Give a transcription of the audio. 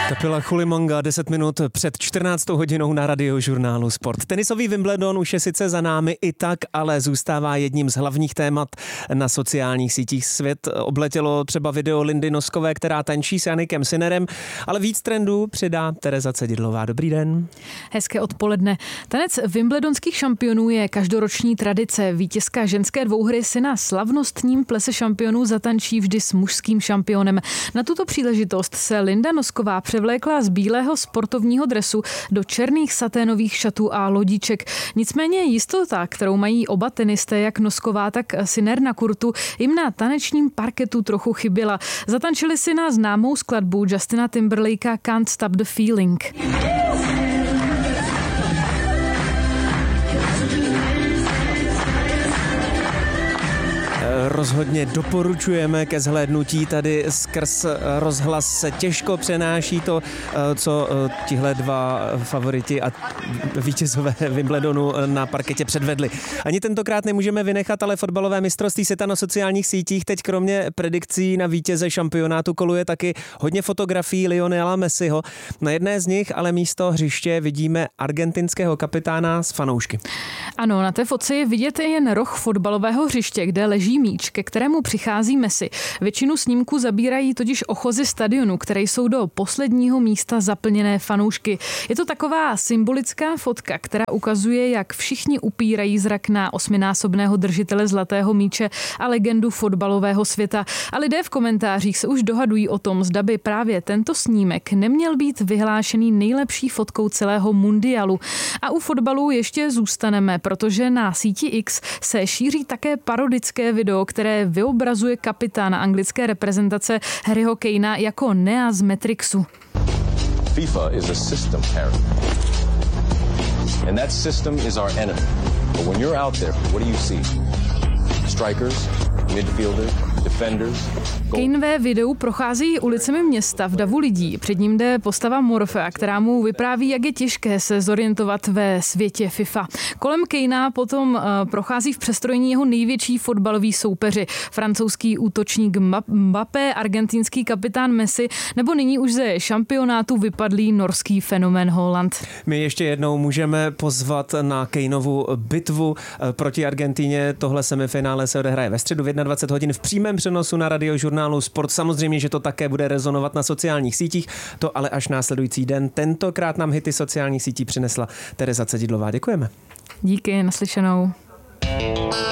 Kapela Chulimonga 10 minut před 14. hodinou na Radiožurnálu Sport. Tenisový Wimbledon už je sice za námi i tak, ale zůstává jedním z hlavních témat na sociálních sítích. Svět obletělo třeba video Lindy Noskové, která tančí s Jannikem Sinnerem, ale víc trendů přidá Tereza Cedidlová. Dobrý den. Hezké odpoledne. Tanec wimbledonských šampionů je každoroční tradice. Vítězka ženské dvouhry si na slavnostním plese šampionů zatančí vždy s mužským šampionem. Na tuto příležitost se Linda Nosková převlékla z bílého sportovního dresu do černých saténových šatů a lodíček. Nicméně jistota, kterou mají oba tenisté, jak Nosková, tak Sinner na kurtu, jim na tanečním parketu trochu chyběla. Zatančili si na známou skladbu Justina Timberlakea Can't Stop the Feeling. Rozhodně doporučujeme ke zhlédnutí. Tady skrz rozhlas se těžko přenáší to, co tihle dva favoriti a vítězové Wimbledonu na parketě předvedli. Ani tentokrát nemůžeme vynechat, ale fotbalové mistrovství světa na sociálních sítích teď kromě predikcí na vítěze šampionátu koluje taky hodně fotografií Lionela Messiho. Na jedné z nich ale místo hřiště vidíme argentinského kapitána s fanoušky. Ano, na té fotce je vidět jen roh fotbalového hřiště, kde leží míč, ke kterému přichází Messi. Většinu snímků zabírají totiž ochozy stadionu, které jsou do posledního místa zaplněné fanoušky. Je to taková symbolická fotka, která ukazuje, jak všichni upírají zrak na 8násobného držitele zlatého míče a legendu fotbalového světa. A lidé v komentářích se už dohadují o tom, zda by právě tento snímek neměl být vyhlášený nejlepší fotkou celého mundialu. A u fotbalu ještě zůstaneme, protože na síti X se šíří také parodické video, které vyobrazuje kapitána anglické reprezentace Harryho Kanea jako Nea z Matrixu. FIFA is a system, Harry. And that system is our enemy. But when you're out there, what do you see? Strikers, midfielders, defenders. Kane ve videu prochází ulicemi města v davu lidí. Před ním jde postava Morfea, která mu vypráví, jak je těžké se zorientovat ve světě FIFA. Kolem Kanea potom prochází v přestrojení jeho největší fotbaloví soupeři. Francouzský útočník Mbappé, argentinský kapitán Messi nebo nyní už ze šampionátu vypadlý norský fenomén Haaland. My ještě jednou můžeme pozvat na Kaneovu bitvu proti Argentíně. Tohle semifinále se odehraje ve středu v 21 hodin v přímém přenosu na Radiožurnálu Sport. Samozřejmě, že to také bude rezonovat na sociálních sítích, to ale až následující den. Tentokrát nám hity sociálních sítí přinesla Tereza Cedidlová. Děkujeme. Díky, naslyšenou.